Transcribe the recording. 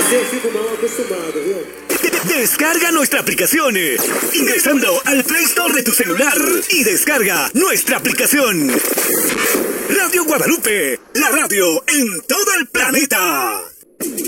fico mal acostumado, viu? Descarga nuestra aplicación ingresando al Play Store de tu celular y descarga nuestra aplicación. Radio Guadalupe, la radio en todo el planeta.